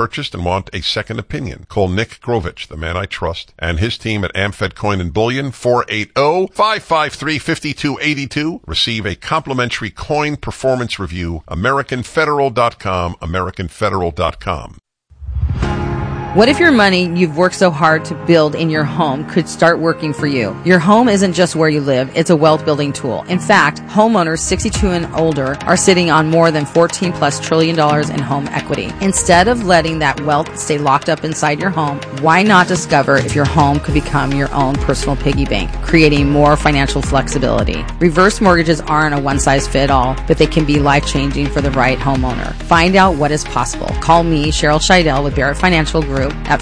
purchased and want a second opinion. Call Nick Grovich, the man I trust, and his team at Amfed Coin and Bullion, 480-553-5282. Receive a complimentary coin performance review, AmericanFederal.com, AmericanFederal.com. What if your money you've worked so hard to build in your home could start working for you? Your home isn't just where you live, it's a wealth building tool. In fact, homeowners 62 and older are sitting on more than $14+ trillion in home equity. Instead of letting that wealth stay locked up inside your home, why not discover if your home could become your own personal piggy bank, creating more financial flexibility? Reverse mortgages aren't a one-size-fits-all, but they can be life-changing for the right homeowner. Find out what is possible. Call me, Cheryl Scheidel with Barrett Financial Group at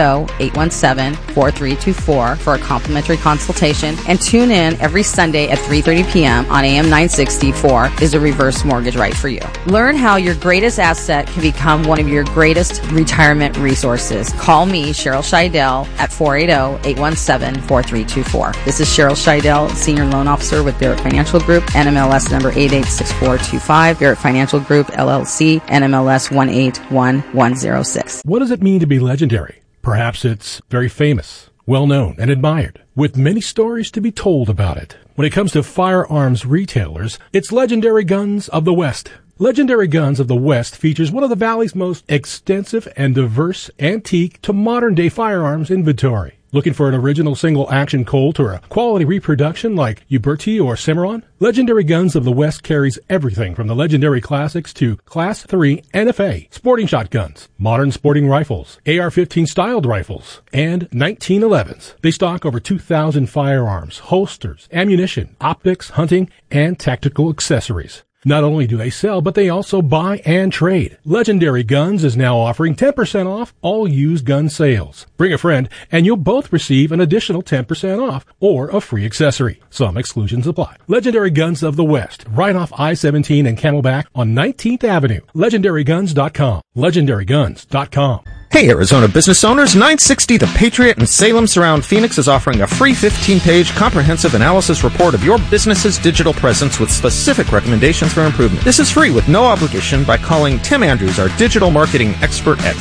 480-817-4324 for a complimentary consultation, and tune in every Sunday at 3:30 p.m. on AM 964 Is a Reverse Mortgage Right for You. Learn how your greatest asset can become one of your greatest retirement resources. Call me, Cheryl Scheidel, at 480-817-4324. This is Cheryl Scheidel, Senior Loan Officer with Barrett Financial Group, NMLS number 886425, Barrett Financial Group, LLC, NMLS 181106. What does it mean to be legendary? Perhaps it's very famous, well-known, and admired, with many stories to be told about it. When it comes to firearms retailers, it's Legendary Guns of the West. Legendary Guns of the West features one of the Valley's most extensive and diverse antique to modern-day firearms inventory. Looking for an original single-action Colt or a quality reproduction like Uberti or Cimarron? Legendary Guns of the West carries everything from the legendary classics to Class 3 NFA, sporting shotguns, modern sporting rifles, AR-15 styled rifles, and 1911s. They stock over 2,000 firearms, holsters, ammunition, optics, hunting, and tactical accessories. Not only do they sell, but they also buy and trade. Legendary Guns is now offering 10% off all used gun sales. Bring a friend, and you'll both receive an additional 10% off or a free accessory. Some exclusions apply. Legendary Guns of the West, right off I-17 and Camelback on 19th Avenue. LegendaryGuns.com. LegendaryGuns.com. Hey, Arizona business owners, 960 The Patriot in Salem Surround Phoenix is offering a free 15-page comprehensive analysis report of your business's digital presence with specific recommendations for improvement. This is free with no obligation by calling Tim Andrews, our digital marketing expert, at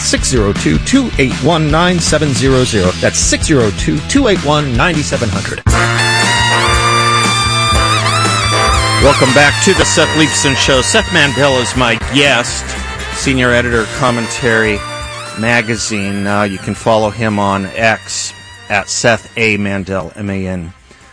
602-281-9700. That's 602-281-9700. Welcome back to the Seth Leifson Show. Seth Mandel is my guest, senior editor, Commentary Magazine. You can follow him on X at Seth A. Mandel, Mandel.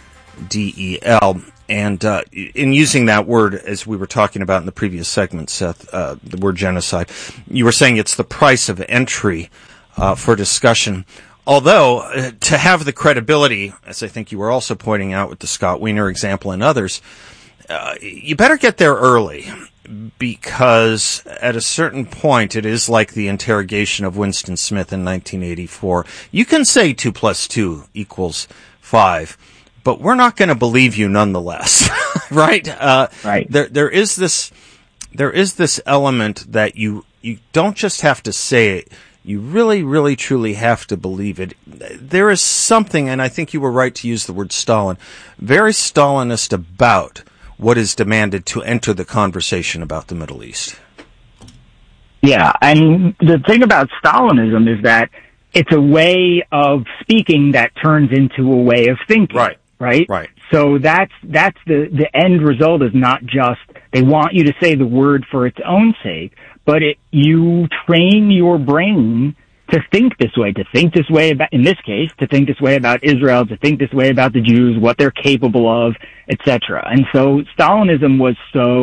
And in using that word, as we were talking about in the previous segment, Seth, the word genocide, you were saying it's the price of entry for discussion. Although, to have the credibility, as I think you were also pointing out with the Scott Wiener example and others, you better get there early. Because at a certain point, it is like the interrogation of Winston Smith in 1984. You can say 2 + 2 = 5, but we're not going to believe you nonetheless, right? Right. There is this element that you don't just have to say it. You really, really, truly have to believe it. There is something, and I think you were right to use the word Stalin, very Stalinist about what is demanded to enter the conversation about the Middle East. Yeah, and the thing about Stalinism is that it's a way of speaking that turns into a way of thinking. Right? So that's the end result is not just they want you to say the word for its own sake, but you train your brain to think this way about, in this case, to think this way about Israel, to think this way about the Jews, what they're capable of, etc. And so Stalinism was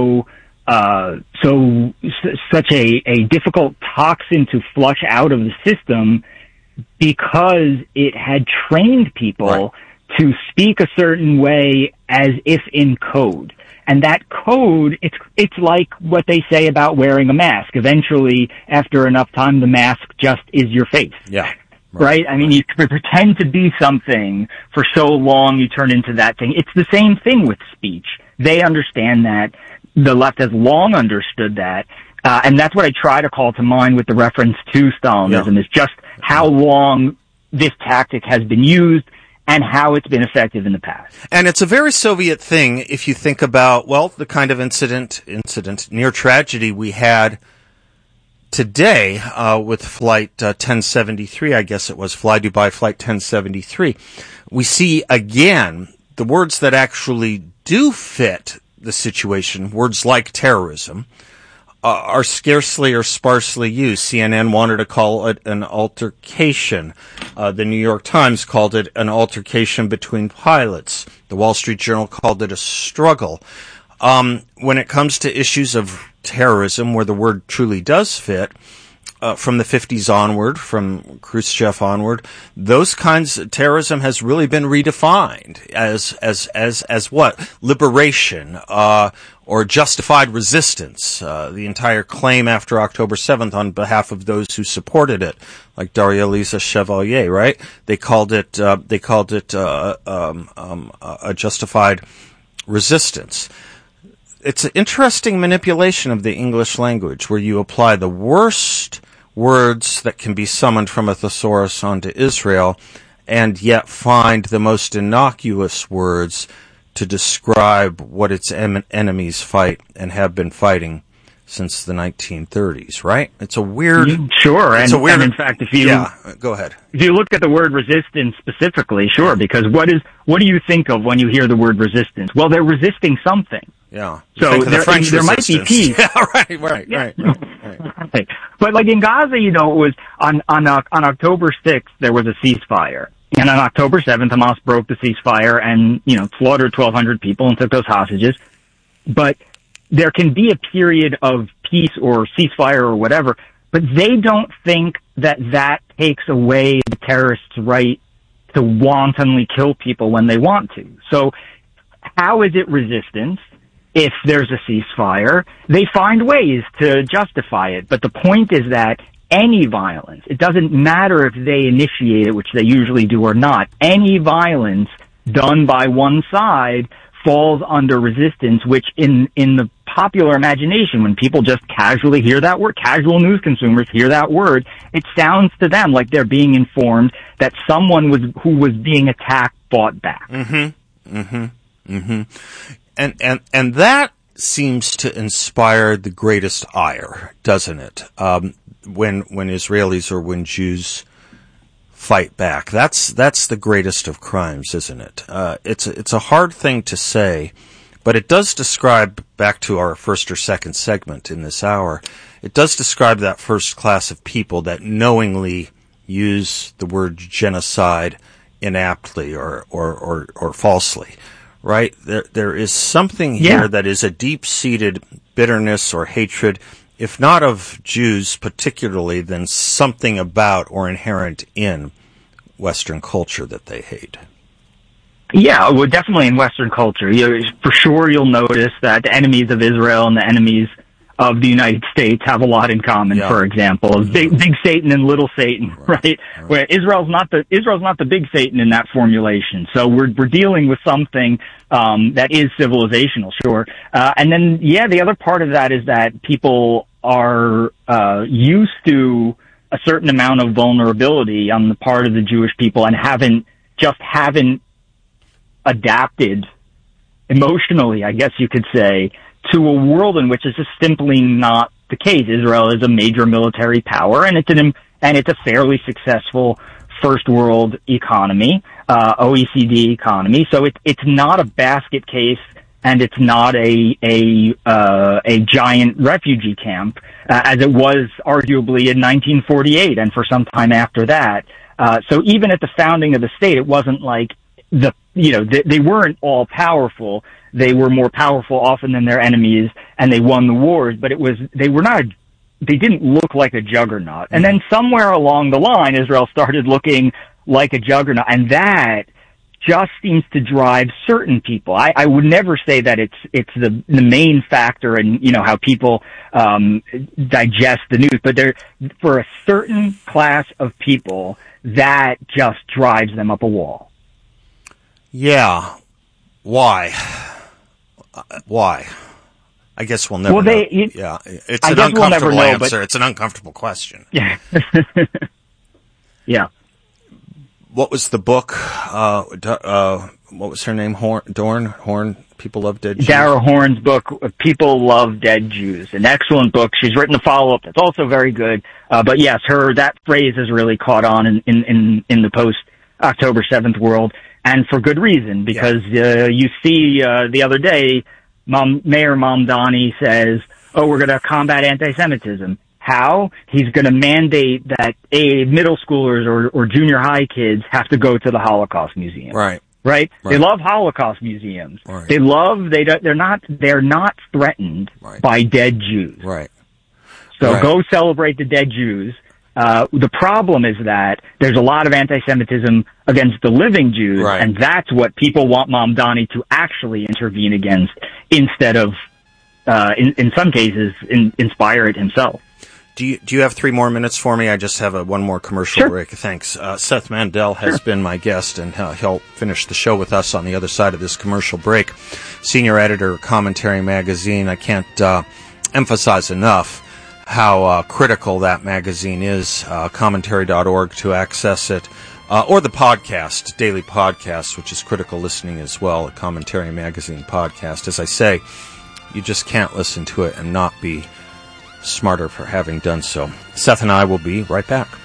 such a difficult toxin to flush out of the system because it had trained people to speak a certain way as if in code. And that code, it's like what they say about wearing a mask. Eventually, after enough time, the mask just is your face. Yeah. Right? I mean, you pretend to be something for so long, you turn into that thing. It's the same thing with speech. They understand that. The left has long understood that. And that's what I try to call to mind with the reference to Stalinism, is just how long this tactic has been used and how it's been effective in the past. And it's a very Soviet thing if you think about, well, the kind of incident, near tragedy we had today, with Flight 1073, I guess it was, Fly Dubai Flight 1073, we see again the words that actually do fit the situation, words like terrorism, are scarcely or sparsely used. CNN wanted to call it an altercation. The New York Times called it an altercation between pilots. The Wall Street Journal called it a struggle. When it comes to issues of terrorism, where the word truly does fit, from the 50s onward, from Khrushchev onward, those kinds of terrorism has really been redefined as what? Liberation, or justified resistance. The entire claim after October 7th on behalf of those who supported it, like Daria Lisa Chevalier, right? They called it a justified resistance. It's an interesting manipulation of the English language where you apply the worst words that can be summoned from a thesaurus onto Israel and yet find the most innocuous words to describe what its enemies fight and have been fighting since the 1930s, right? It's a weird... Sure, and in fact, if you... Yeah, go ahead. If you look at the word resistance specifically, sure, because what do you think of when you hear the word resistance? Well, they're resisting something. Yeah. So there might be peace. Yeah, right. But like in Gaza, it was on October 6th, there was a ceasefire. And on October 7th, Hamas broke the ceasefire and, slaughtered 1,200 people and took those hostages. But there can be a period of peace or ceasefire or whatever, but they don't think that takes away the terrorists' right to wantonly kill people when they want to. So how is it resistance? If there's a ceasefire, they find ways to justify it. But the point is that any violence, it doesn't matter if they initiate it, which they usually do or not, any violence done by one side falls under resistance, which in the popular imagination, when people just casually hear that word, casual news consumers hear that word, it sounds to them like they're being informed that someone who was being attacked fought back. And that seems to inspire the greatest ire, doesn't it? When Israelis or when Jews fight back, that's the greatest of crimes, isn't it? It's a hard thing to say, but it does describe, back to our first or second segment in this hour, it does describe that first class of people that knowingly use the word genocide inaptly or falsely. Right? There is something here that is a deep-seated bitterness or hatred, if not of Jews particularly, then something about or inherent in Western culture that they hate. Yeah, well, definitely in Western culture. For sure you'll notice that the enemies of Israel and the enemies of the United States have a lot in common, for example. Big Satan and little Satan, right? Where Israel's not the big Satan in that formulation. So we're dealing with something that is civilizational, sure. And then the other part of that is that people are used to a certain amount of vulnerability on the part of the Jewish people and haven't adapted emotionally, I guess you could say, to a world in which this is simply not the case. Israel is a major military power, and it's a fairly successful first world economy, OECD economy. So it's not a basket case, and it's not a giant refugee camp as it was arguably in 1948 and for some time after that. So even at the founding of the state, it wasn't like they weren't all powerful. They were more powerful often than their enemies, and they won the wars, but they didn't look like a juggernaut. And then somewhere along the line, Israel started looking like a juggernaut, and that just seems to drive certain people. I would never say that it's the main factor in, how people, digest the news, but for a certain class of people, that just drives them up a wall. Yeah. Why? I guess we'll never know. It's an uncomfortable answer. It's an uncomfortable question. Yeah. Yeah. What was the book? what was her name? Horn. People Love Dead Jews. Dara Horn's book, People Love Dead Jews, an excellent book. She's written a follow-up that's also very good. But yes, that phrase has really caught on in the post-October 7th world, and for good reason, because you see the other day, Mayor Mamdani says, we're going to combat anti-Semitism. How? He's going to mandate that middle schoolers or junior high kids have to go to the Holocaust Museum. Right? They love Holocaust museums. Right. They're not threatened by dead Jews. Right. So go celebrate the dead Jews. The problem is that there's a lot of anti-Semitism against the living Jews, and that's what people want Mamdani to actually intervene against instead of, in some cases, inspire it himself. Do you have 3 more minutes for me? I just have one more commercial break. Thanks. Seth Mandel has been my guest, and he'll finish the show with us on the other side of this commercial break. Senior editor of Commentary Magazine. I can't emphasize enough how critical that magazine is. Commentary.org to access it. Or the podcast, daily podcast, which is critical listening as well, a Commentary Magazine podcast. As I say, you just can't listen to it and not be smarter for having done so. Seth and I will be right back.